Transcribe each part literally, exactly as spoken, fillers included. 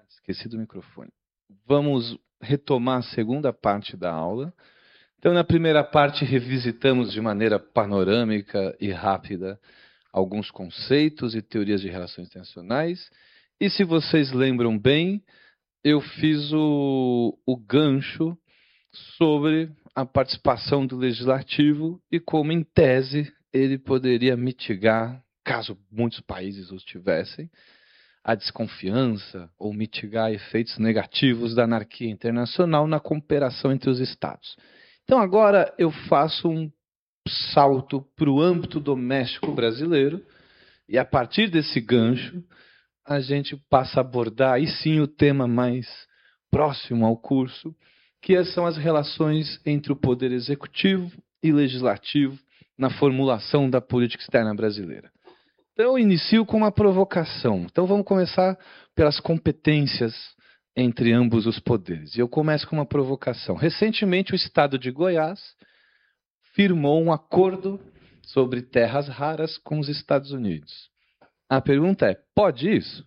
esqueci do microfone. Vamos retomar a segunda parte da aula. Então, na primeira parte, revisitamos de maneira panorâmica e rápida alguns conceitos e teorias de relações internacionais. E se vocês lembram bem, eu fiz o, o gancho sobre a participação do legislativo e como, em tese, ele poderia mitigar, caso muitos países os tivessem, a desconfiança ou mitigar efeitos negativos da anarquia internacional na cooperação entre os Estados. Então, agora eu faço um salto para o âmbito doméstico brasileiro e, a partir desse gancho, a gente passa a abordar, aí sim, o tema mais próximo ao curso, que são as relações entre o poder executivo e legislativo na formulação da política externa brasileira. Então, eu inicio com uma provocação. Então, vamos começar pelas competências entre ambos os poderes. E eu começo com uma provocação. Recentemente, o Estado de Goiás firmou um acordo sobre terras raras com os Estados Unidos. A pergunta é, pode isso?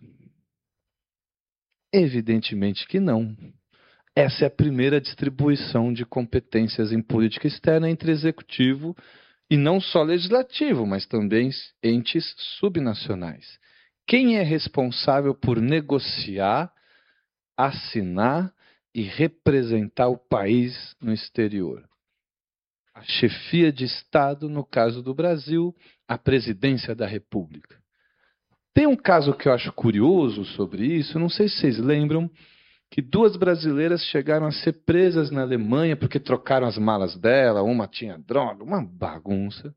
Evidentemente que não. Essa é a primeira distribuição de competências em política externa entre executivo e não só legislativo, mas também entes subnacionais. Quem é responsável por negociar, assinar e representar o país no exterior? A chefia de Estado, no caso do Brasil, a presidência da República. Tem um caso que eu acho curioso sobre isso, não sei se vocês lembram, que duas brasileiras chegaram a ser presas na Alemanha porque trocaram as malas dela, uma tinha droga, uma bagunça.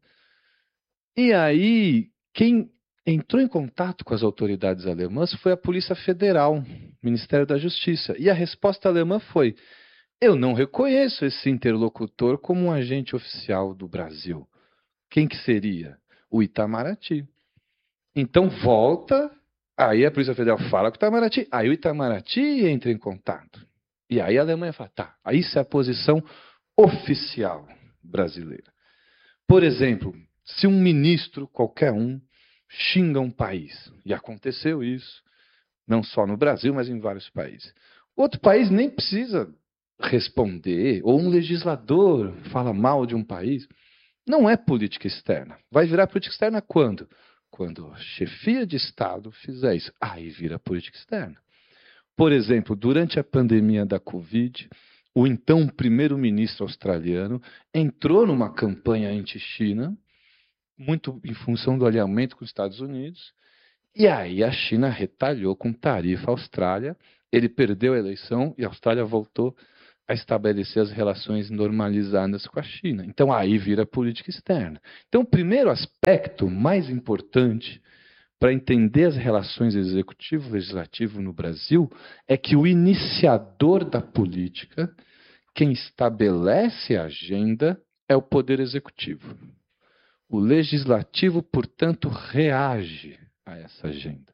E aí, quem entrou em contato com as autoridades alemãs foi a Polícia Federal, Ministério da Justiça. E a resposta alemã foi, eu não reconheço esse interlocutor como um agente oficial do Brasil. Quem que seria? O Itamaraty. Então volta... Aí a Polícia Federal fala com o Itamaraty, aí o Itamaraty entra em contato. E aí a Alemanha fala, tá, isso é a posição oficial brasileira. Por exemplo, se um ministro, qualquer um, xinga um país, e aconteceu isso, não só no Brasil, mas em vários países. Outro país nem precisa responder, ou um legislador fala mal de um país, não é política externa. Vai virar política externa quando? Quando a chefia de Estado fizer isso, aí vira política externa. Por exemplo, durante a pandemia da Covid, o então primeiro-ministro australiano entrou numa campanha anti-China, muito em função do alinhamento com os Estados Unidos, e aí a China retalhou com tarifa à Austrália, ele perdeu a eleição e a Austrália voltou a estabelecer as relações normalizadas com a China. Então, aí vira política externa. Então, o primeiro aspecto mais importante para entender as relações executivo-legislativo no Brasil é que o iniciador da política, quem estabelece a agenda, é o poder executivo. O legislativo, portanto, reage a essa agenda.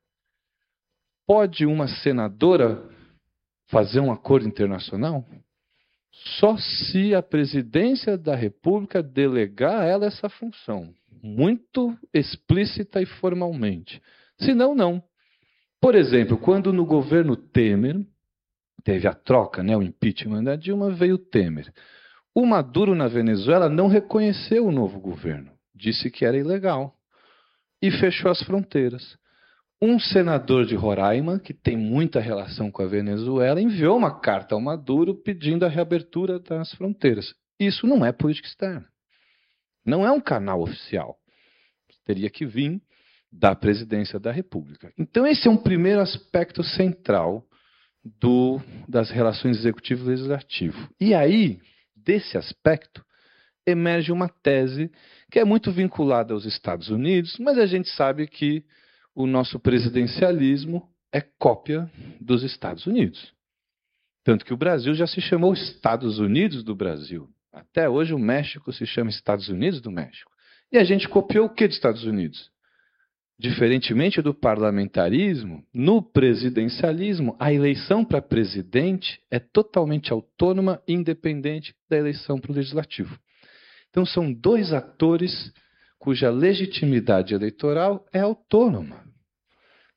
Pode uma senadora fazer um acordo internacional? Só se a presidência da República delegar a ela essa função, muito explícita e formalmente. Senão, não. Por exemplo, quando no governo Temer, teve a troca, né, o impeachment da Dilma, veio o Temer. O Maduro na Venezuela não reconheceu o novo governo, disse que era ilegal e fechou as fronteiras. Um senador de Roraima, que tem muita relação com a Venezuela, enviou uma carta ao Maduro pedindo a reabertura das fronteiras. Isso não é política externa. Não é um canal oficial. Teria que vir da presidência da República. Então, esse é um primeiro aspecto central do, das relações executivo e legislativo. E aí, desse aspecto, emerge uma tese que é muito vinculada aos Estados Unidos, mas a gente sabe que o nosso presidencialismo é cópia dos Estados Unidos. Tanto que o Brasil já se chamou Estados Unidos do Brasil. Até hoje o México se chama Estados Unidos do México. E a gente copiou o que dos Estados Unidos? Diferentemente do parlamentarismo, no presidencialismo, a eleição para presidente é totalmente autônoma e independente da eleição para o legislativo. Então são dois atores cuja legitimidade eleitoral é autônoma.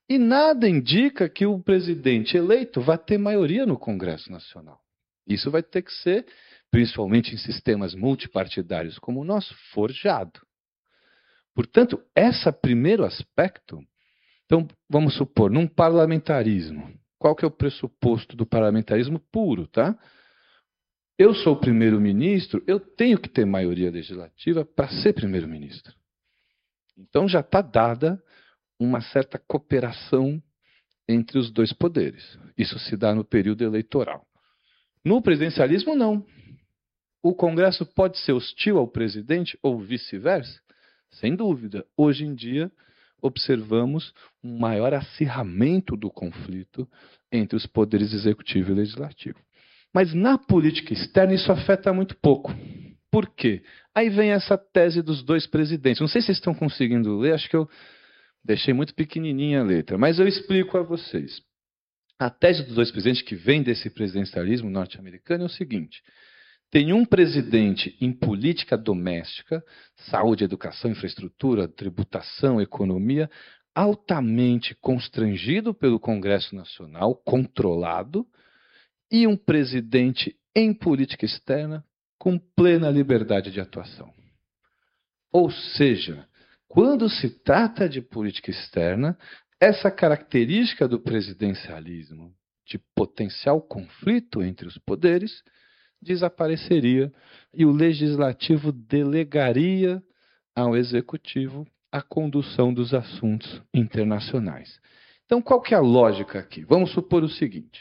E nada indica que o presidente eleito vá ter maioria no Congresso Nacional. Isso vai ter que ser, principalmente em sistemas multipartidários como o nosso, forjado. Portanto, esse primeiro aspecto, então vamos supor, num parlamentarismo, qual que é o pressuposto do parlamentarismo puro, tá? Eu sou primeiro-ministro, eu tenho que ter maioria legislativa para ser primeiro-ministro. Então já está dada uma certa cooperação entre os dois poderes. Isso se dá no período eleitoral. No presidencialismo, não. O Congresso pode ser hostil ao presidente ou vice-versa? Sem dúvida. Hoje em dia, observamos um maior acirramento do conflito entre os poderes executivo e legislativo. Mas na política externa isso afeta muito pouco. Por quê? Aí vem essa tese dos dois presidentes. Não sei se vocês estão conseguindo ler, acho que eu deixei muito pequenininha a letra, mas eu explico a vocês. A tese dos dois presidentes, que vem desse presidencialismo norte-americano, é o seguinte: tem um presidente em política doméstica, saúde, educação, infraestrutura, tributação, economia, altamente constrangido pelo Congresso Nacional, controlado, e um presidente em política externa com plena liberdade de atuação. Ou seja, quando se trata de política externa, essa característica do presidencialismo de potencial conflito entre os poderes desapareceria e o legislativo delegaria ao executivo a condução dos assuntos internacionais. Então, qual que é a lógica aqui? Vamos supor o seguinte: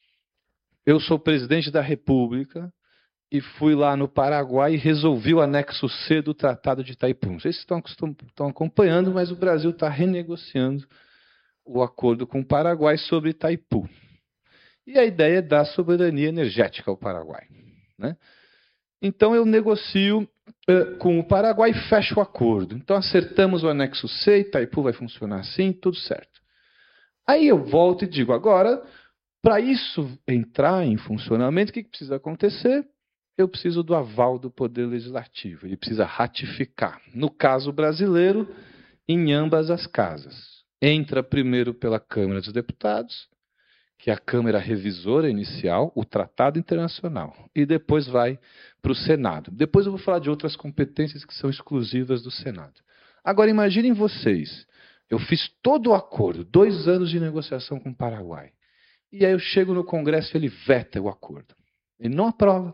eu sou presidente da República e fui lá no Paraguai e resolvi o anexo C do Tratado de Itaipu. Não sei se estão, estão acompanhando, mas o Brasil está renegociando o acordo com o Paraguai sobre Itaipu. E a ideia é dar soberania energética ao Paraguai, né? Então eu negocio uh, com o Paraguai e fecho o acordo. Então acertamos o anexo C, Itaipu vai funcionar assim, tudo certo. Aí eu volto e digo, agora, para isso entrar em funcionamento, o que, que precisa acontecer? Eu preciso do aval do Poder Legislativo. Ele precisa ratificar. No caso brasileiro, em ambas as casas. Entra primeiro pela Câmara dos Deputados, que é a Câmara Revisora Inicial, o Tratado Internacional. E depois vai para o Senado. Depois eu vou falar de outras competências que são exclusivas do Senado. Agora imaginem vocês, eu fiz todo o acordo, dois anos de negociação com o Paraguai. E aí eu chego no Congresso e ele veta o acordo. Ele não aprova.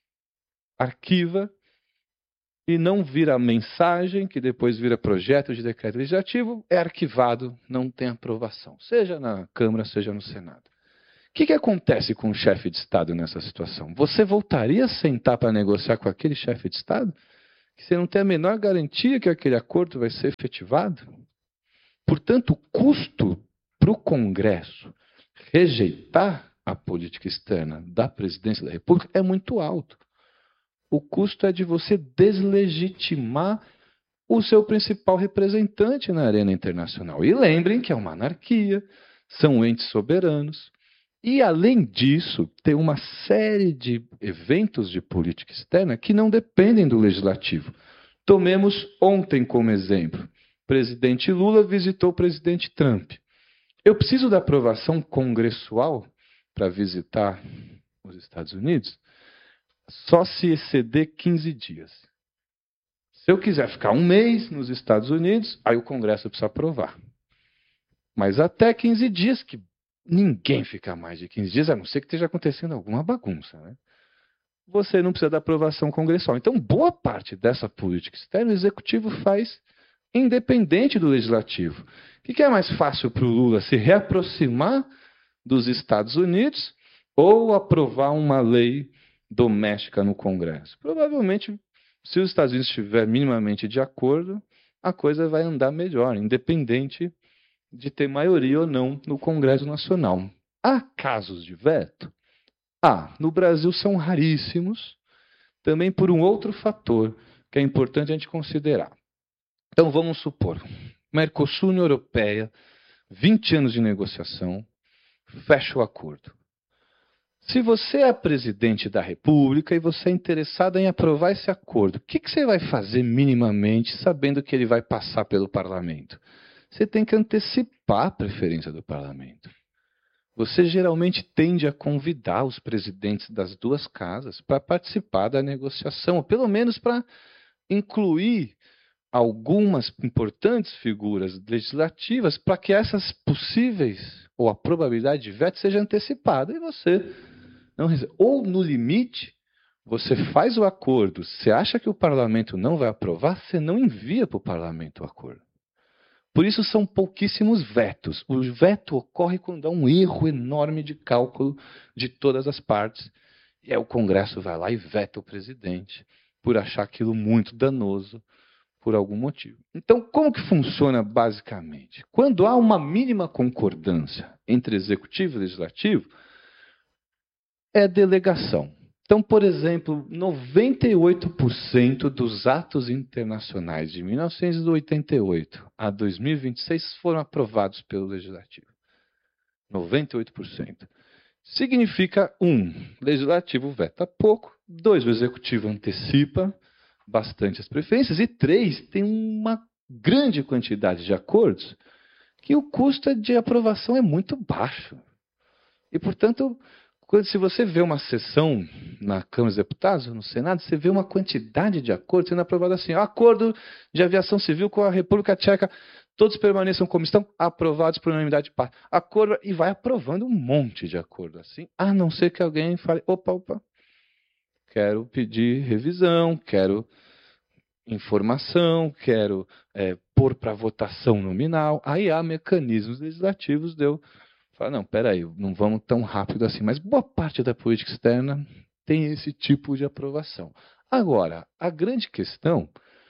Arquiva e não vira mensagem, que depois vira projeto de decreto legislativo, é arquivado, não tem aprovação, seja na Câmara, seja no Senado. O que, que acontece com o chefe de Estado nessa situação? Você voltaria a sentar para negociar com aquele chefe de Estado? Que você não tem a menor garantia que aquele acordo vai ser efetivado? Portanto, o custo para o Congresso rejeitar a política externa da Presidência da República é muito alto. O custo é de você deslegitimar o seu principal representante na arena internacional. E lembrem que é uma anarquia, são entes soberanos. E, além disso, tem uma série de eventos de política externa que não dependem do legislativo. Tomemos ontem como exemplo. O presidente Lula visitou o presidente Trump. Eu preciso da aprovação congressual para visitar os Estados Unidos? Só se exceder quinze dias. Se eu quiser ficar um mês nos Estados Unidos, aí o Congresso precisa aprovar. Mas até quinze dias, que ninguém fica mais de quinze dias, a não ser que esteja acontecendo alguma bagunça, né? Você não precisa da aprovação congressual. Então, boa parte dessa política externa, o Executivo faz independente do Legislativo. O que é mais fácil para o Lula? Se reaproximar dos Estados Unidos ou aprovar uma lei doméstica no Congresso? Provavelmente, se os Estados Unidos estiver minimamente de acordo, a coisa vai andar melhor, independente de ter maioria ou não no Congresso Nacional. Há casos de veto? Há. No Brasil são raríssimos, também por um outro fator que é importante a gente considerar. Então vamos supor, Mercosul, União Europeia, vinte anos de negociação, fecha o acordo. Se você é presidente da República e você é interessado em aprovar esse acordo, o que, que você vai fazer minimamente sabendo que ele vai passar pelo parlamento? você tem que antecipar a preferência do parlamento. Você geralmente tende a convidar os presidentes das duas casas para participar da negociação, ou pelo menos para incluir algumas importantes figuras legislativas para que essas possíveis, ou a probabilidade de veto seja antecipada. E você não ou no limite, você faz o acordo, você acha que o parlamento não vai aprovar, você não envia para o parlamento o acordo. Por isso são pouquíssimos vetos. O veto ocorre quando há um erro enorme de cálculo de todas as partes. E aí o Congresso vai lá e veta o presidente por achar aquilo muito danoso por algum motivo. Então, como que funciona basicamente? Quando há uma mínima concordância entre executivo e legislativo, é delegação. Então, por exemplo, noventa e oito por cento dos atos internacionais de mil novecentos e oitenta e oito a dois mil e vinte e seis foram aprovados pelo Legislativo. noventa e oito por cento. Significa, um, o Legislativo veta pouco, dois, o Executivo antecipa bastante as preferências, e três, tem uma grande quantidade de acordos que o custo de aprovação é muito baixo. E, portanto, se você vê uma sessão na Câmara dos Deputados, no Senado, você vê uma quantidade de acordos sendo aprovados assim. Acordo de aviação civil com a República Tcheca, todos permaneçam como estão, aprovados por unanimidade de parte. Acordo, e vai aprovando um monte de acordo assim, a não ser que alguém fale, opa, opa, quero pedir revisão, quero informação, quero é, pôr para votação nominal. Aí há mecanismos legislativos de eu falar, não, peraí, não vamos tão rápido assim. Mas boa parte da política externa tem esse tipo de aprovação. Agora, a grande questão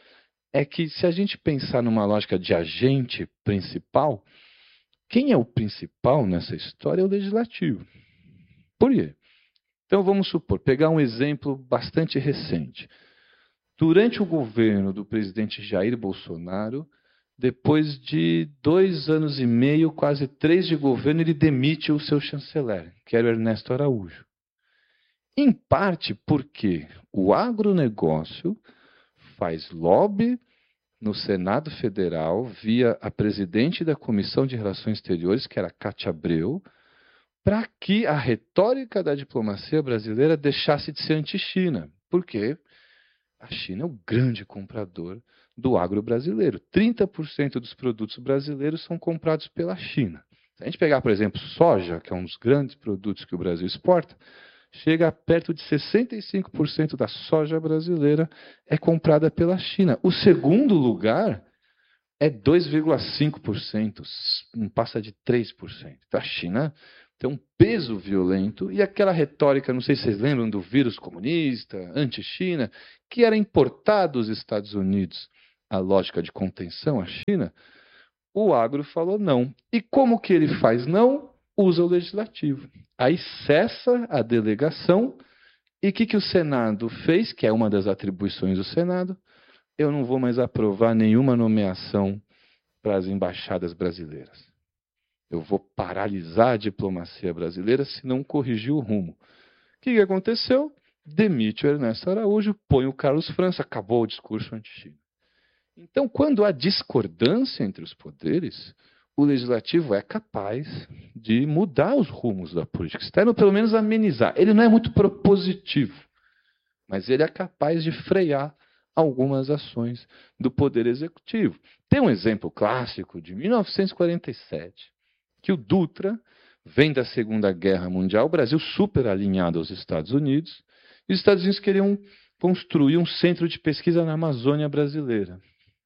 é que se a gente pensar numa lógica de agente principal, quem é o principal nessa história é o legislativo. Por quê? Então vamos supor, pegar um exemplo bastante recente. Durante o governo do presidente Jair Bolsonaro, depois de dois anos e meio, quase três de governo, ele demite o seu chanceler, que era o Ernesto Araújo. Em parte porque o agronegócio faz lobby no Senado Federal, via a presidente da Comissão de Relações Exteriores, que era Cátia Abreu, para que a retórica da diplomacia brasileira deixasse de ser anti-China. Por quê? A China é o grande comprador do agro brasileiro. trinta por cento dos produtos brasileiros são comprados pela China. Se a gente pegar, por exemplo, soja, que é um dos grandes produtos que o Brasil exporta, chega a perto de sessenta e cinco por cento da soja brasileira é comprada pela China. O segundo lugar é dois vírgula cinco por cento, não passa de três por cento. Então, a China tem um peso violento, e aquela retórica, não sei se vocês lembram do vírus comunista, anti-China, que era importado dos Estados Unidos, a lógica de contenção à China, o agro falou não. E como que ele faz não? Usa o legislativo. Aí cessa a delegação, e o que, que o Senado fez, que é uma das atribuições do Senado? Eu não vou mais aprovar nenhuma nomeação para as embaixadas brasileiras. Eu vou paralisar a diplomacia brasileira se não corrigir o rumo. O que, que aconteceu? Demite o Ernesto Araújo, põe o Carlos França, acabou o discurso anti-China. Então, quando há discordância entre os poderes, o legislativo é capaz de mudar os rumos da política externa, ou pelo menos amenizar. Ele não é muito propositivo, mas ele é capaz de frear algumas ações do poder executivo. Tem um exemplo clássico de mil novecentos e quarenta e sete, que o Dutra vem da Segunda Guerra Mundial, o Brasil super alinhado aos Estados Unidos, e os Estados Unidos queriam construir um centro de pesquisa na Amazônia brasileira.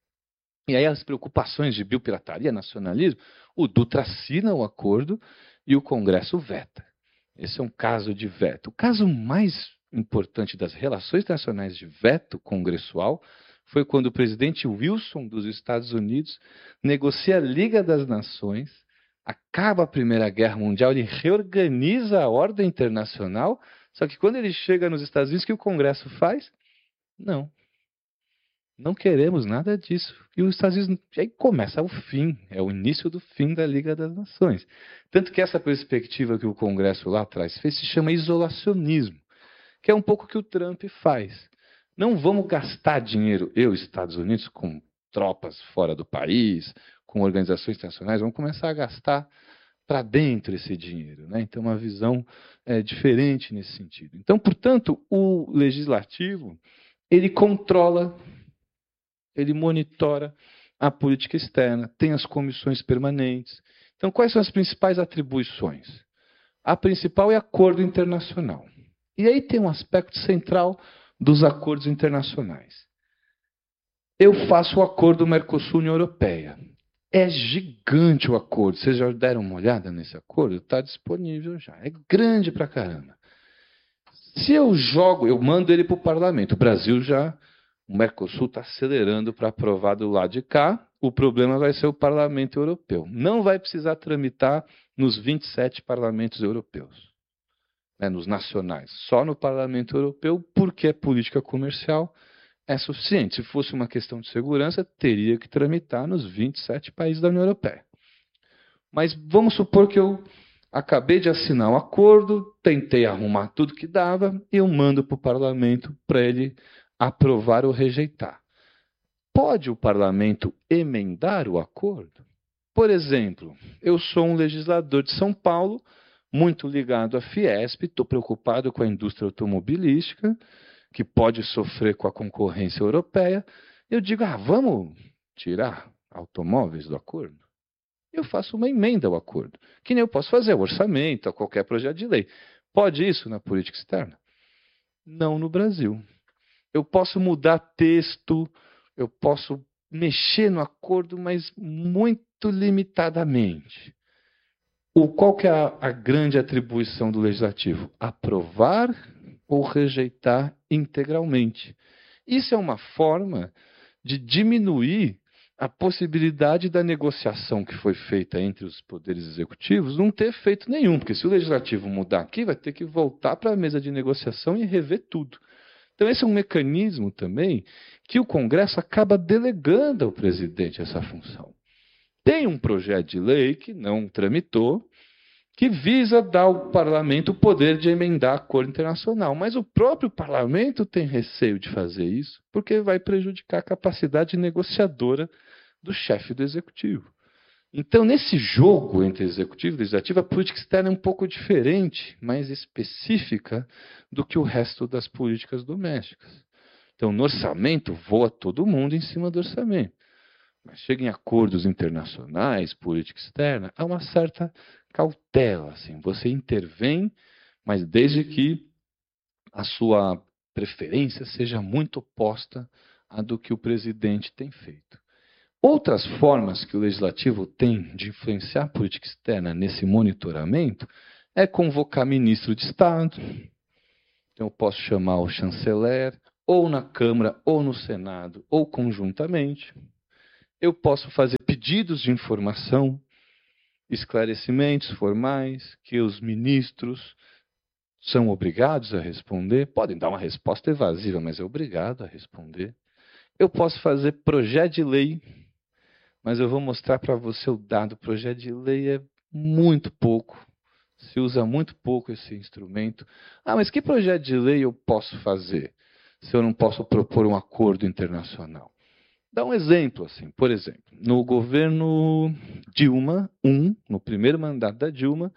E aí as preocupações de biopirataria, nacionalismo, o Dutra assina o acordo e o Congresso veta. Esse é um caso de veto. O caso mais importante das relações internacionais de veto congressual foi quando o presidente Wilson dos Estados Unidos negocia a Liga das Nações, acaba a Primeira Guerra Mundial, ele reorganiza a ordem internacional, só que quando ele chega nos Estados Unidos, o que o Congresso faz? Não. Não queremos nada disso. E os Estados Unidos, aí começa o fim, é o início do fim da Liga das Nações. Tanto que essa perspectiva que o Congresso lá atrás fez se chama isolacionismo, que é um pouco o que o Trump faz. Não vamos gastar dinheiro, eu, Estados Unidos, com tropas fora do país, com organizações internacionais, vamos começar a gastar para dentro esse dinheiro, né? Então, uma visão é, diferente nesse sentido. Então, portanto, o legislativo, ele controla, ele monitora a política externa, tem as comissões permanentes. Então, quais são as principais atribuições? A principal é acordo internacional. E aí tem um aspecto central dos acordos internacionais. Eu faço o acordo Mercosul-União Europeia. É gigante o acordo. Vocês já deram uma olhada nesse acordo? Está disponível já. É grande pra caramba. Se eu jogo, eu mando ele para o parlamento. O Brasil já, o Mercosul está acelerando para aprovar do lado de cá. O problema vai ser o parlamento europeu. Não vai precisar tramitar nos vinte e sete parlamentos europeus, né, nos nacionais. Só no parlamento europeu, porque é política comercial. É suficiente. Se fosse uma questão de segurança, teria que tramitar nos vinte e sete países da União Europeia. Mas vamos supor que eu acabei de assinar o acordo, tentei arrumar tudo que dava, e eu mando para o parlamento para ele aprovar ou rejeitar. Pode o parlamento emendar o acordo? Por exemplo, eu sou um legislador de São Paulo, muito ligado à Fiesp, estou preocupado com a indústria automobilística, que pode sofrer com a concorrência europeia, eu digo, ah, vamos tirar automóveis do acordo? Eu faço uma emenda ao acordo, que nem eu posso fazer o orçamento, a qualquer projeto de lei. Pode isso na política externa? Não no Brasil. Eu posso mudar texto, eu posso mexer no acordo, mas muito limitadamente. O, qual que é a, a grande atribuição do legislativo? Aprovar ou rejeitar integralmente. Isso é uma forma de diminuir a possibilidade da negociação que foi feita entre os poderes executivos não ter efeito nenhum, porque se o legislativo mudar aqui, vai ter que voltar para a mesa de negociação e rever tudo. Então esse é um mecanismo também que o Congresso acaba delegando ao presidente essa função. Tem um projeto de lei que não tramitou, que visa dar ao parlamento o poder de emendar acordo internacional. Mas o próprio parlamento tem receio de fazer isso, porque vai prejudicar a capacidade negociadora do chefe do executivo. Então, nesse jogo entre executivo e legislativo, a política externa é um pouco diferente, mais específica do que o resto das políticas domésticas. Então, no orçamento, voa todo mundo em cima do orçamento. Mas chega em acordos internacionais, política externa, há uma certa cautela. Assim. Você intervém, mas desde que a sua preferência seja muito oposta à do que o presidente tem feito. Outras formas que o legislativo tem de influenciar a política externa nesse monitoramento é convocar ministro de Estado. Então, eu posso chamar o chanceler, ou na Câmara, ou no Senado, ou conjuntamente. Eu posso fazer pedidos de informação, esclarecimentos formais, que os ministros são obrigados a responder. Podem dar uma resposta evasiva, mas é obrigado a responder. Eu posso fazer projeto de lei, mas eu vou mostrar para você o dado. Projeto de lei é muito pouco. Se usa muito pouco esse instrumento. Ah, mas que projeto de lei eu posso fazer se eu não posso propor um acordo internacional? Dá um exemplo, assim, por exemplo, no governo Dilma I, no primeiro mandato da Dilma,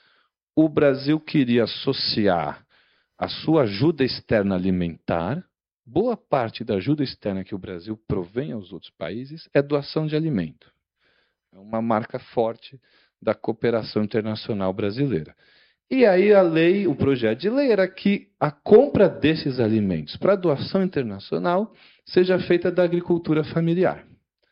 o Brasil queria associar a sua ajuda externa alimentar, boa parte da ajuda externa que o Brasil provém aos outros países é doação de alimento. É uma marca forte da cooperação internacional brasileira. E aí a lei, o projeto de lei era que a compra desses alimentos para doação internacional seja feita da agricultura familiar.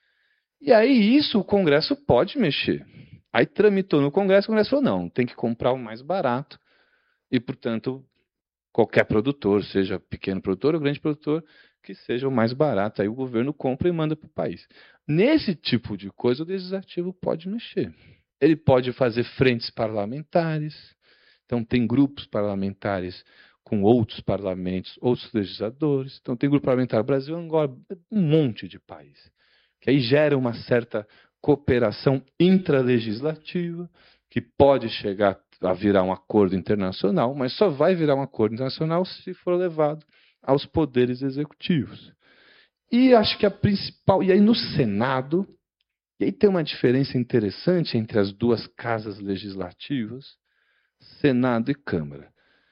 E aí isso o Congresso pode mexer. Aí tramitou no Congresso, o Congresso falou, não, tem que comprar o mais barato. E, portanto, qualquer produtor, seja pequeno produtor ou grande produtor, que seja o mais barato. Aí o governo compra e manda para o país. Nesse tipo de coisa, o legislativo pode mexer. Ele pode fazer frentes parlamentares. Então, tem grupos parlamentares com outros parlamentos, outros legisladores. Então, tem grupo parlamentar Brasil, Angola, um monte de países. Que aí gera uma certa cooperação intralegislativa, que pode chegar a virar um acordo internacional, mas só vai virar um acordo internacional se for levado aos poderes executivos. E acho que a principal... E aí, no Senado, E aí tem uma diferença interessante entre as duas casas legislativas, Senado e Câmara.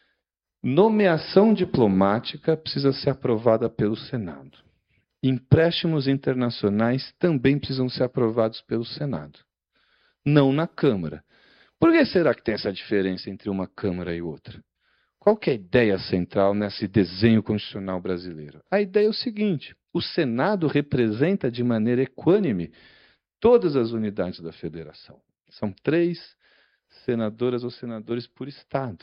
Nomeação diplomática precisa ser aprovada pelo Senado. Empréstimos internacionais também precisam ser aprovados pelo Senado, não na Câmara. Por que será que tem essa diferença entre uma Câmara e outra? Qual que é a ideia central nesse desenho constitucional brasileiro? A ideia é o seguinte: o Senado representa de maneira equânime todas as unidades da federação. São três senadoras ou senadores por estado.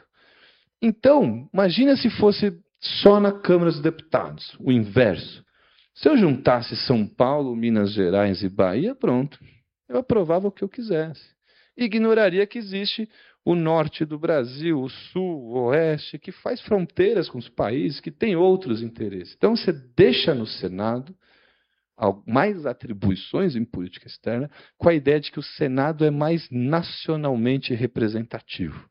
Então, imagina se fosse só na Câmara dos Deputados, o inverso. Se eu juntasse São Paulo, Minas Gerais e Bahia, pronto. Eu aprovava o que eu quisesse. Ignoraria que existe o norte do Brasil, o sul, o oeste, que faz fronteiras com os países, que tem outros interesses. Então, você deixa no Senado mais atribuições em política externa, com a ideia de que o Senado é mais nacionalmente representativo.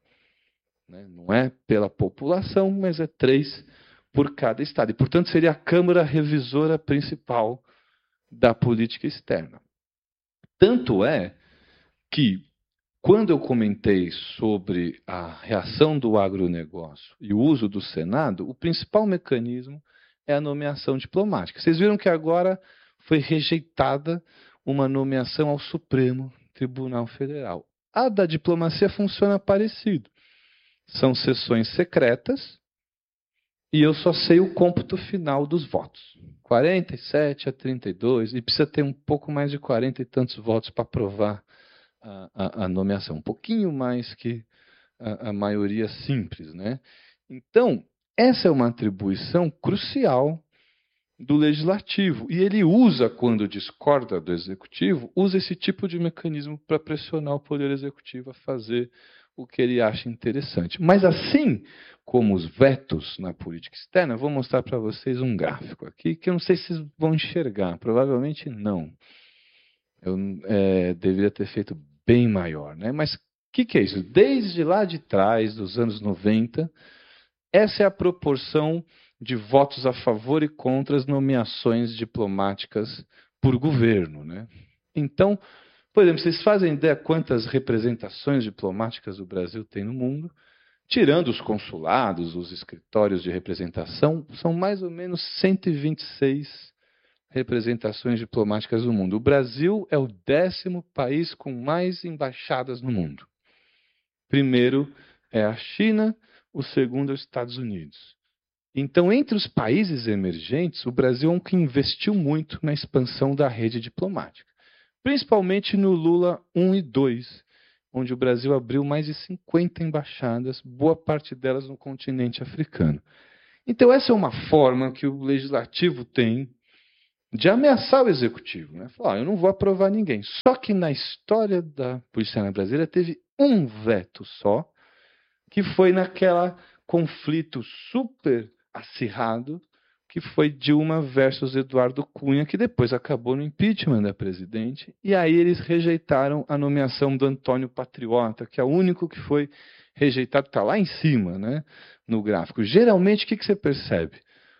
Não é pela população, mas é três por cada estado. E, portanto, seria a Câmara revisora principal da política externa. Tanto é que, quando eu comentei sobre a reação do agronegócio e o uso do Senado, o principal mecanismo é a nomeação diplomática. Vocês viram que agora foi rejeitada uma nomeação ao Supremo Tribunal Federal. A da diplomacia funciona parecido. São sessões secretas e eu só sei o cômputo final dos votos. quarenta e sete a trinta e dois, e precisa ter um pouco mais de quarenta e tantos votos para aprovar a, a, a nomeação. Um pouquinho mais que a, a maioria simples, né? Então, essa é uma atribuição crucial do legislativo. E ele usa, quando discorda do executivo, usa esse tipo de mecanismo para pressionar o poder executivo a fazer o que ele acha interessante. Mas assim como os vetos na política externa, eu vou mostrar para vocês um gráfico aqui, que eu não sei se vocês vão enxergar, provavelmente não. Eu é, deveria ter feito bem maior, né? Mas o que, que é isso? Desde lá de trás, dos anos noventa, essa é a proporção de votos a favor e contra as nomeações diplomáticas por governo, né? Então, por exemplo, vocês fazem ideia quantas representações diplomáticas o Brasil tem no mundo? Tirando os consulados, os escritórios de representação, são mais ou menos cento e vinte e seis representações diplomáticas no mundo. O Brasil é o décimo país com mais embaixadas no mundo. Primeiro é a China, o segundo é os Estados Unidos. Então, entre os países emergentes, o Brasil é um que investiu muito na expansão da rede diplomática. Principalmente no Lula um e dois, onde o Brasil abriu mais de cinquenta embaixadas, boa parte delas no continente africano. Então, essa é uma forma que o legislativo tem de ameaçar o executivo, né? Falar, ah, eu não vou aprovar ninguém. Só que na história da política brasileira teve um veto só, que foi naquela conflito super acirrado, que foi Dilma versus Eduardo Cunha, que depois acabou no impeachment da presidente, e aí eles rejeitaram a nomeação do Antônio Patriota, que é o único que foi rejeitado, está lá em cima, né, no gráfico. Geralmente, o que, que você percebe?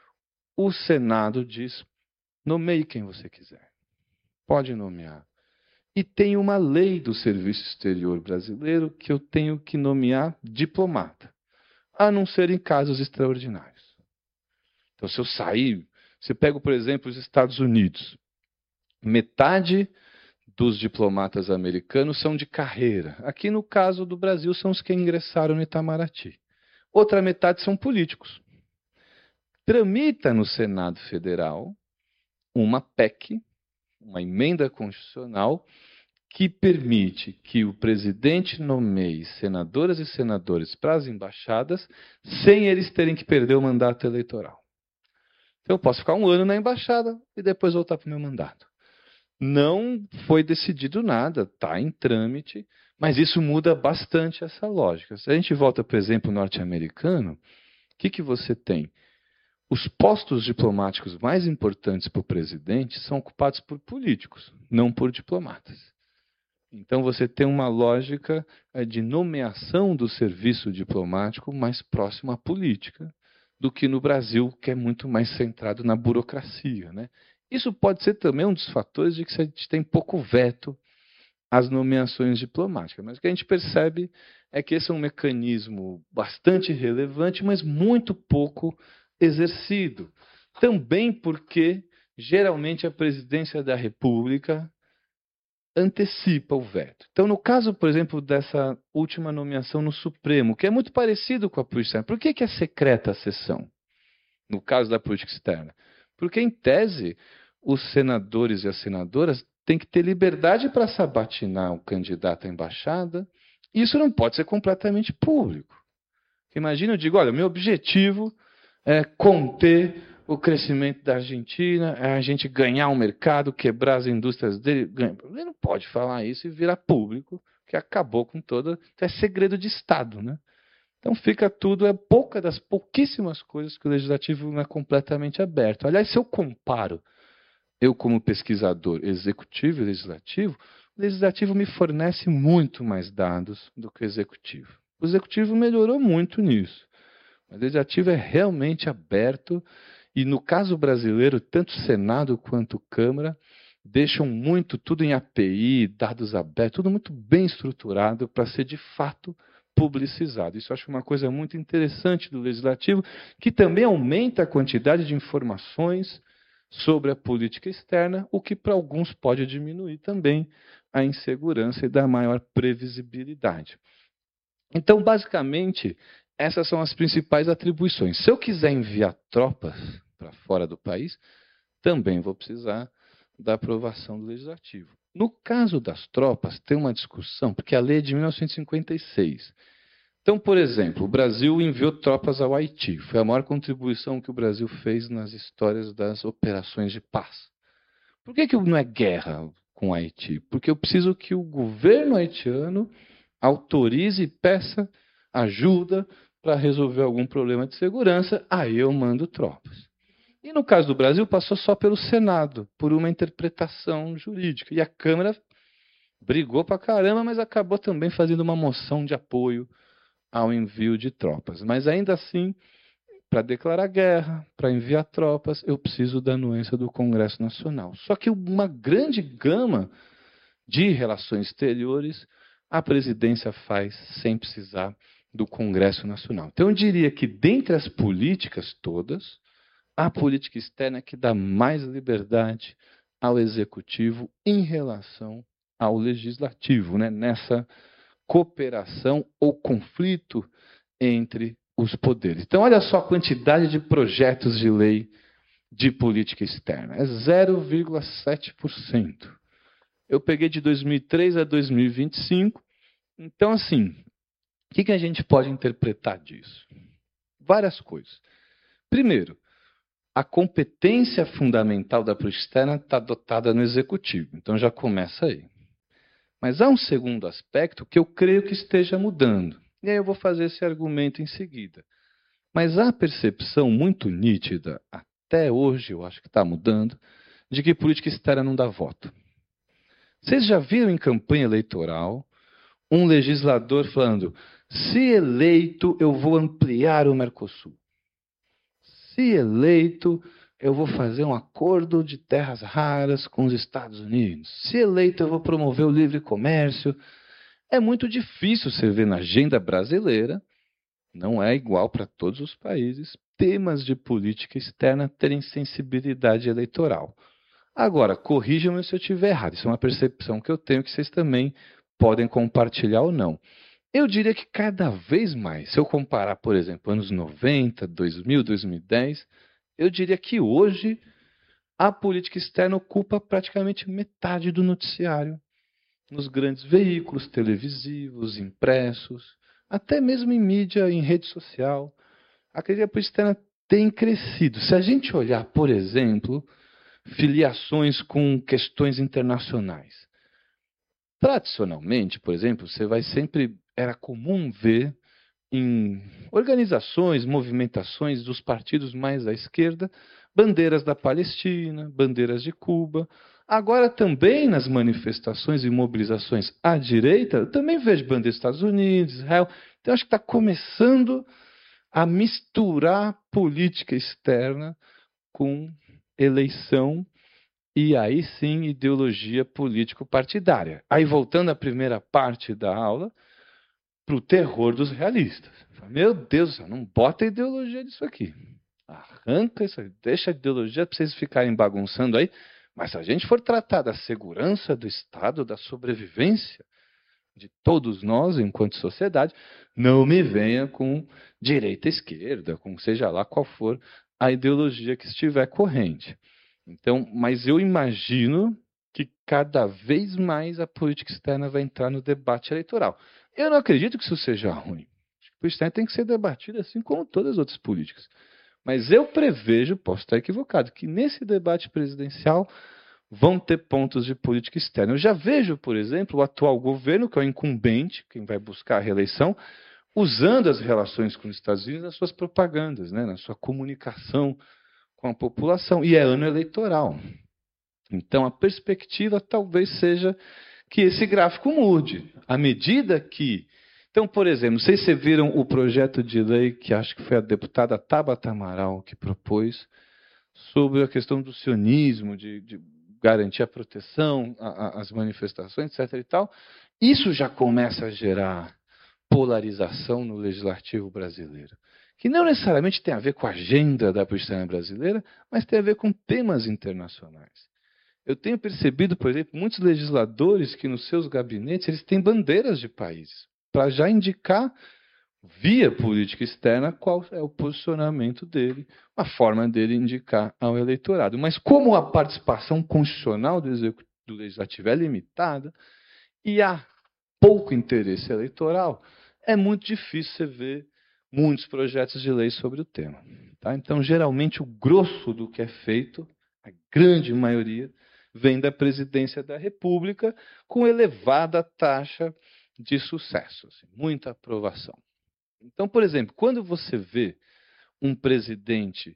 O Senado diz, nomeie quem você quiser, pode nomear. E tem uma lei do Serviço Exterior brasileiro que eu tenho que nomear diplomata, a não ser em casos extraordinários. Então, se eu sair, você pega, por exemplo, os Estados Unidos. Metade dos diplomatas americanos são de carreira. Aqui, no caso do Brasil, são os que ingressaram no Itamaraty. Outra metade são políticos. Tramita no Senado Federal uma P E C, uma emenda constitucional, que permite que o presidente nomeie senadoras e senadores para as embaixadas sem eles terem que perder o mandato eleitoral. Então, eu posso ficar um ano na embaixada e depois voltar para o meu mandato. Não foi decidido nada, está em trâmite, mas isso muda bastante essa lógica. Se a gente volta para o exemplo norte-americano, o que, que você tem? Os postos diplomáticos mais importantes para o presidente são ocupados por políticos, não por diplomatas. Então, você tem uma lógica de nomeação do serviço diplomático mais próximo à política do que no Brasil, que é muito mais centrado na burocracia, né? Isso pode ser também um dos fatores de que a gente tem pouco veto as nomeações diplomáticas. Mas o que a gente percebe é que esse é um mecanismo bastante relevante, mas muito pouco exercido. Também porque, geralmente, a presidência da República antecipa o veto. Então, no caso, por exemplo, dessa última nomeação no Supremo, que é muito parecido com a política externa, por que, que é secreta a sessão? No caso da política externa? Porque, em tese, os senadores e as senadoras têm que ter liberdade para sabatinar o candidato à embaixada, e isso não pode ser completamente público. Imagina, eu digo, olha, meu objetivo é conter o crescimento da Argentina, é a gente ganhar o mercado, quebrar as indústrias dele. Ganha. Ele não pode falar isso e virar público, que acabou com toda... É segredo de Estado, né? Então fica tudo, é pouca das pouquíssimas coisas que o legislativo não é completamente aberto. Aliás, se eu comparo, eu como pesquisador executivo e legislativo, o legislativo me fornece muito mais dados do que o executivo. O executivo melhorou muito nisso. O legislativo é realmente aberto e, no caso brasileiro, tanto Senado quanto Câmara deixam muito, tudo em A P I, dados abertos, tudo muito bem estruturado para ser, de fato, publicizado. Isso eu acho uma coisa muito interessante do legislativo, que também aumenta a quantidade de informações sobre a política externa, o que para alguns pode diminuir também a insegurança e dar maior previsibilidade. Então, basicamente, essas são as principais atribuições. Se eu quiser enviar tropas para fora do país, também vou precisar da aprovação do legislativo. No caso das tropas, tem uma discussão, porque a lei é de mil novecentos e cinquenta e seis. Então, por exemplo, o Brasil enviou tropas ao Haiti. Foi a maior contribuição que o Brasil fez nas histórias das operações de paz. Por que que não é guerra com o Haiti? Porque eu preciso que o governo haitiano autorize e peça ajuda para resolver algum problema de segurança, aí eu mando tropas. E no caso do Brasil, passou só pelo Senado, por uma interpretação jurídica. E a Câmara brigou para caramba, mas acabou também fazendo uma moção de apoio ao envio de tropas. Mas ainda assim, para declarar guerra, para enviar tropas, eu preciso da anuência do Congresso Nacional. Só que uma grande gama de relações exteriores a presidência faz sem precisar do Congresso Nacional. Então, eu diria que, dentre as políticas todas, a política externa é que dá mais liberdade ao executivo em relação ao legislativo, né? Nessa cooperação ou conflito entre os poderes. Então, olha só a quantidade de projetos de lei de política externa. É zero vírgula sete por cento. Eu peguei de dois mil e três a dois mil e vinte e cinco. Então, assim, o que, que a gente pode interpretar disso? Várias coisas. Primeiro, a competência fundamental da política externa está dotada no executivo. Então, já começa aí. Mas há um segundo aspecto que eu creio que esteja mudando. E aí eu vou fazer esse argumento em seguida. Mas há a percepção muito nítida, até hoje eu acho que está mudando, de que política externa não dá voto. Vocês já viram em campanha eleitoral um legislador falando: se eleito, eu vou ampliar o Mercosul. Se eleito, eu vou fazer um acordo de terras raras com os Estados Unidos. Se eleito, eu vou promover o livre comércio. É muito difícil você ver na agenda brasileira, não é igual para todos os países, temas de política externa terem sensibilidade eleitoral. Agora, corrijam-me se eu estiver errado. Isso é uma percepção que eu tenho que vocês também podem compartilhar ou não. Eu diria que cada vez mais, se eu comparar, por exemplo, anos noventa, dois mil, dois mil e dez, eu diria que hoje a política externa ocupa praticamente metade do noticiário, nos grandes veículos televisivos, impressos, até mesmo em mídia, em rede social. Acredito que a política externa tem crescido. Se a gente olhar, por exemplo, filiações com questões internacionais. Tradicionalmente, por exemplo, você vai sempre, era comum ver em organizações, movimentações dos partidos mais à esquerda, bandeiras da Palestina, bandeiras de Cuba. Agora também nas manifestações e mobilizações à direita, eu também vejo bandeiras dos Estados Unidos, Israel. Então acho que está começando a misturar política externa com eleição E aí sim, ideologia político-partidária. Aí voltando à primeira parte da aula, para o terror dos realistas. Meu Deus, não bota a ideologia disso aqui. Arranca isso aí, deixa a ideologia para vocês ficarem bagunçando aí. Mas se a gente for tratar da segurança do Estado, da sobrevivência de todos nós enquanto sociedade, não me venha com direita, esquerda, com seja lá qual for a ideologia que estiver corrente. Então, mas eu imagino que cada vez mais a política externa vai entrar no debate eleitoral. Eu não acredito que isso seja ruim. A política externa tem que ser debatida assim como todas as outras políticas. Mas eu prevejo, posso estar equivocado, que nesse debate presidencial vão ter pontos de política externa. Eu já vejo, por exemplo, o atual governo, que é o incumbente, quem vai buscar a reeleição, usando as relações com os Estados Unidos nas suas propagandas, né, na sua comunicação com a população. E é ano eleitoral. Então, a perspectiva talvez seja que esse gráfico mude. À medida que... Então, por exemplo, não sei se vocês viram o projeto de lei que acho que foi a deputada Tabata Amaral que propôs sobre a questão do sionismo, de, de garantir a proteção às manifestações, etc. e tal. Isso já começa a gerar polarização no legislativo brasileiro, que não necessariamente tem a ver com a agenda da política brasileira, mas tem a ver com temas internacionais. Eu tenho percebido, por exemplo, muitos legisladores que nos seus gabinetes eles têm bandeiras de países, para já indicar, via política externa, qual é o posicionamento dele, a forma dele indicar ao eleitorado. Mas como a participação constitucional do, executivo, do legislativo é limitada e há pouco interesse eleitoral, é muito difícil você ver muitos projetos de lei sobre o tema. Tá? Então, geralmente, o grosso do que é feito, a grande maioria, vem da presidência da República com elevada taxa de sucesso, assim, muita aprovação. Então, por exemplo, quando você vê um presidente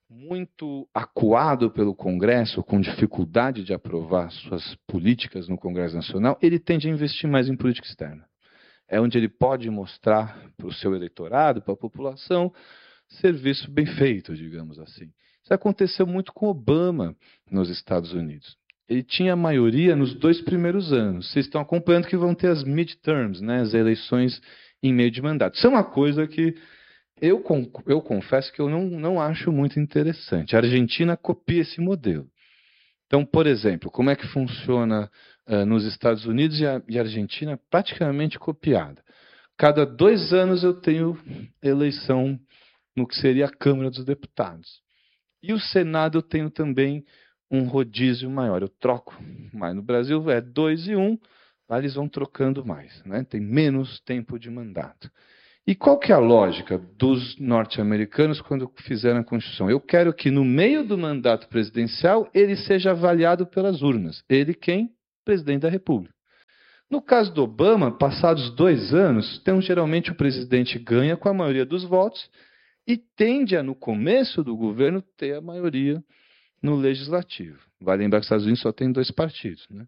muito acuado pelo Congresso, com dificuldade de aprovar suas políticas no Congresso Nacional, ele tende a investir mais em política externa. É onde ele pode mostrar para o seu eleitorado, para a população, serviço bem feito, digamos assim. Isso aconteceu muito com Obama nos Estados Unidos. Ele tinha maioria nos dois primeiros anos. Vocês estão acompanhando que vão ter as midterms, né, as eleições em meio de mandato. Isso é uma coisa que eu, eu confesso que eu não, não acho muito interessante. A Argentina copia esse modelo. Então, por exemplo, como é que funciona uh, nos Estados Unidos e a, e a Argentina? Praticamente copiada. Cada dois anos eu tenho eleição no que seria a Câmara dos Deputados. E o Senado eu tenho também um rodízio maior. Eu troco mais. No Brasil é dois e um, lá eles vão trocando mais. Né? Tem menos tempo de mandato. E qual que é a lógica dos norte-americanos quando fizeram a Constituição? Eu quero que no meio do mandato presidencial ele seja avaliado pelas urnas. Ele quem? Presidente da República. No caso do Obama, passados dois anos, então geralmente o presidente ganha com a maioria dos votos e tende a, no começo do governo, ter a maioria no legislativo. Vai lembrar que os Estados Unidos só tem dois partidos. Né?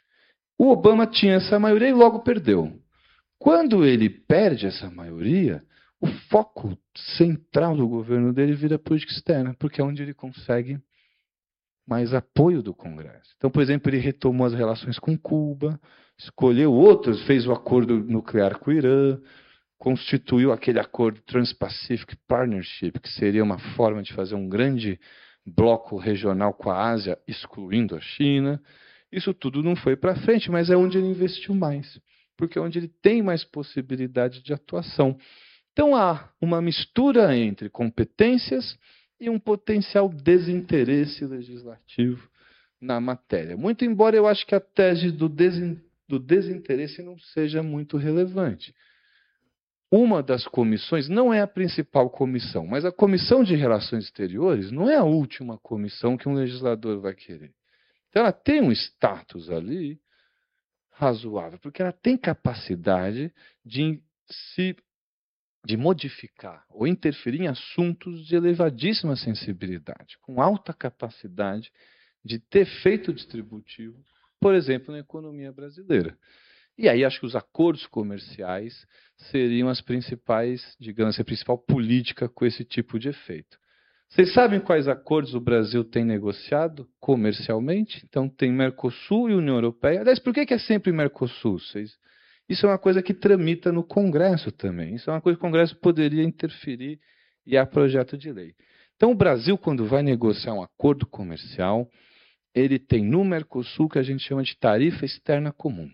O Obama tinha essa maioria e logo perdeu. Quando ele perde essa maioria, o foco central do governo dele vira política externa, porque é onde ele consegue mais apoio do Congresso. Então, por exemplo, ele retomou as relações com Cuba, escolheu outros, fez o acordo nuclear com o Irã, constituiu aquele acordo Trans-Pacific Partnership, que seria uma forma de fazer um grande bloco regional com a Ásia, excluindo a China. Isso tudo não foi para frente, mas é onde ele investiu mais, porque é onde ele tem mais possibilidade de atuação. Então há uma mistura entre competências e um potencial desinteresse legislativo na matéria. Muito embora eu acho que a tese do, desin, do desinteresse não seja muito relevante. Uma das comissões, não é a principal comissão, mas a Comissão de Relações Exteriores não é a última comissão que um legislador vai querer. Então ela tem um status ali razoável, porque ela tem capacidade de se de modificar ou interferir em assuntos de elevadíssima sensibilidade, com alta capacidade de ter efeito distributivo, por exemplo, na economia brasileira. E aí acho que os acordos comerciais seriam as principais, digamos, a principal política com esse tipo de efeito. Vocês sabem quais acordos o Brasil tem negociado comercialmente? Então, tem Mercosul e União Europeia. Aliás, por que que é sempre Mercosul? Vocês... Isso é uma coisa que tramita no Congresso também. Isso é uma coisa que o Congresso poderia interferir e há projeto de lei. Então, o Brasil, quando vai negociar um acordo comercial, ele tem no Mercosul o que a gente chama de tarifa externa comum.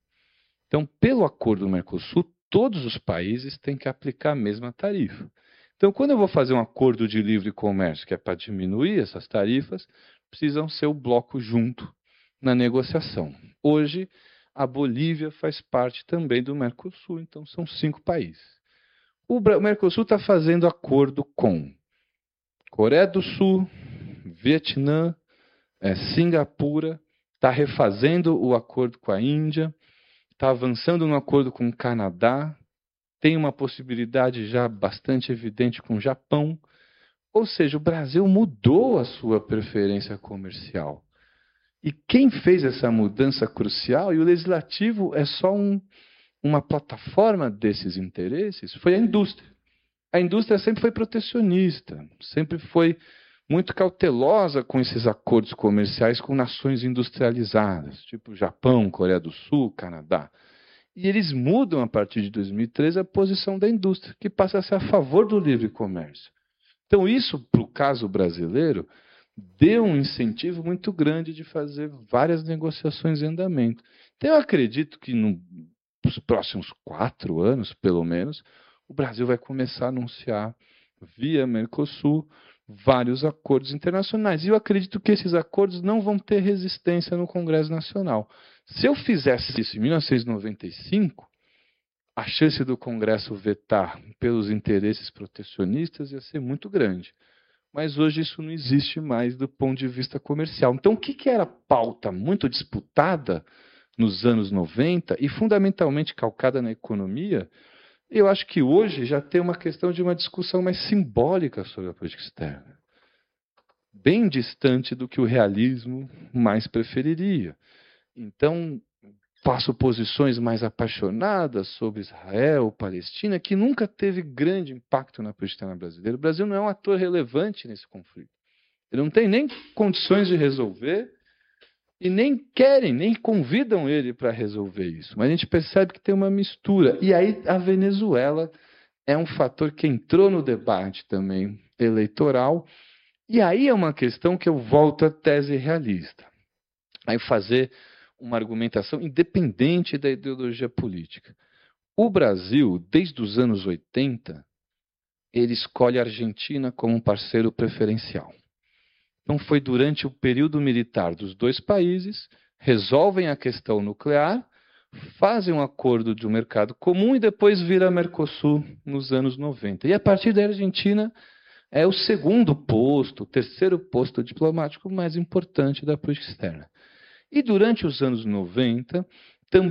Então, pelo acordo do Mercosul, todos os países têm que aplicar a mesma tarifa. Então, quando eu vou fazer um acordo de livre comércio, que é para diminuir essas tarifas, precisam ser o bloco junto na negociação. Hoje, a Bolívia faz parte também do Mercosul, então são cinco países. O Mercosul está fazendo acordo com Coreia do Sul, Vietnã, é, Singapura, está refazendo o acordo com a Índia, está avançando no acordo com o Canadá, tem uma possibilidade já bastante evidente com o Japão. Ou seja, o Brasil mudou a sua preferência comercial. E quem fez essa mudança crucial, e o legislativo é só um, uma plataforma desses interesses, foi a indústria. A indústria sempre foi protecionista, sempre foi muito cautelosa com esses acordos comerciais com nações industrializadas, tipo Japão, Coreia do Sul, Canadá. E eles mudam, a partir de dois mil e treze, a posição da indústria, que passa a ser a favor do livre comércio. Então, isso, para o caso brasileiro, deu um incentivo muito grande de fazer várias negociações em andamento. Então, eu acredito que nos próximos quatro anos, pelo menos, o Brasil vai começar a anunciar, via Mercosul, vários acordos internacionais. E eu acredito que esses acordos não vão ter resistência no Congresso Nacional. Se eu fizesse isso em mil novecentos e noventa e cinco, a chance do Congresso vetar pelos interesses protecionistas ia ser muito grande. Mas hoje isso não existe mais do ponto de vista comercial. Então, o que que era pauta muito disputada nos anos noventa e fundamentalmente calcada na economia, eu acho que hoje já tem uma questão de uma discussão mais simbólica sobre a política externa. Bem distante do que o realismo mais preferiria. Então, faço posições mais apaixonadas sobre Israel, Palestina, que nunca teve grande impacto na política externa brasileira. O Brasil não é um ator relevante nesse conflito. Ele não tem nem condições de resolver e nem querem, nem convidam ele para resolver isso. Mas a gente percebe que tem uma mistura. E aí a Venezuela é um fator que entrou no debate também eleitoral. E aí é uma questão que eu volto à tese realista. Aí fazer uma argumentação independente da ideologia política. O Brasil, desde os anos oitenta, ele escolhe a Argentina como um parceiro preferencial. Então foi durante o período militar dos dois países, resolvem a questão nuclear, fazem um acordo de um mercado comum e depois vira Mercosul nos anos noventa. E a partir da Argentina é o segundo posto, o terceiro posto diplomático mais importante da política externa. E durante os anos noventa,